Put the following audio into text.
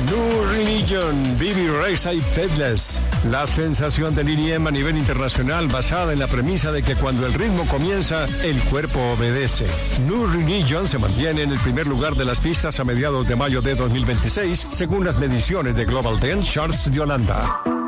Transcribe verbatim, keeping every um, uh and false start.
New Religion, Bibi Rexha y Faithless. La sensación del E D M a nivel internacional basada en la premisa de que cuando el ritmo comienza, el cuerpo obedece. New Religion se mantiene en el primer lugar de las pistas a mediados de mayo de dos mil veintiséis, según las mediciones de Global Dance Charts de Holanda.